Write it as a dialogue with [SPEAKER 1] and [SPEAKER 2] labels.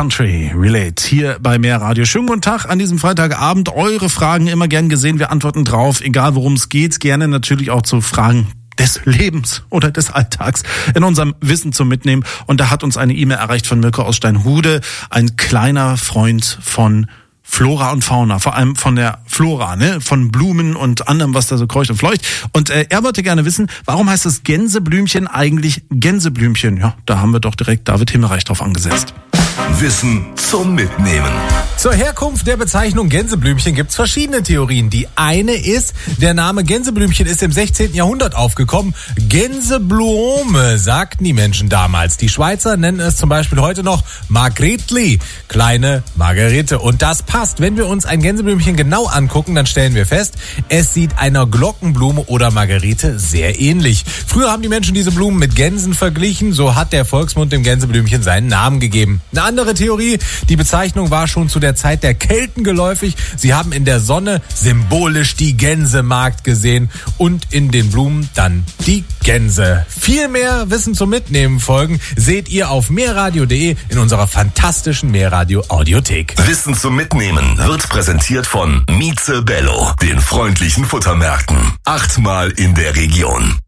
[SPEAKER 1] Country Relate hier bei Mehr Radio. Schönen guten Tag an diesem Freitagabend. Eure Fragen immer gern gesehen. Wir antworten drauf, egal worum es geht. Gerne natürlich auch zu Fragen des Lebens oder des Alltags in unserem Wissen zum Mitnehmen. Und da hat uns eine E-Mail erreicht von Mirko aus Steinhude, ein kleiner Freund von Flora und Fauna, vor allem von der Flora, ne, von Blumen und anderem, was da so kreucht und fleucht. Und er wollte gerne wissen, warum heißt das Gänseblümchen eigentlich Gänseblümchen? Ja, da haben wir doch direkt David Himmelreich drauf angesetzt.
[SPEAKER 2] Wissen zum Mitnehmen.
[SPEAKER 3] Zur Herkunft der Bezeichnung Gänseblümchen gibt's verschiedene Theorien. Die eine ist, der Name Gänseblümchen ist im 16. Jahrhundert aufgekommen. Gänseblume, sagten die Menschen damals. Die Schweizer nennen es zum Beispiel heute noch Margretli, kleine Margarete. Und das passt. Wenn wir uns ein Gänseblümchen genau angucken, dann stellen wir fest, es sieht einer Glockenblume oder Margarete sehr ähnlich. Früher haben die Menschen diese Blumen mit Gänsen verglichen. So hat der Volksmund dem Gänseblümchen seinen Namen gegeben. Eine andere Theorie, die Bezeichnung war schon zu der Zeit der Kelten geläufig. Sie haben in der Sonne symbolisch die Gänsemagd gesehen und in den Blumen dann die Gänse. Viel mehr Wissen zum Mitnehmen folgen seht ihr auf mehrradio.de in unserer fantastischen Mehrradio Audiothek.
[SPEAKER 2] Wissen zum Mitnehmen wird präsentiert von Mieze Bello, den freundlichen Futtermärkten. 8-mal in der Region.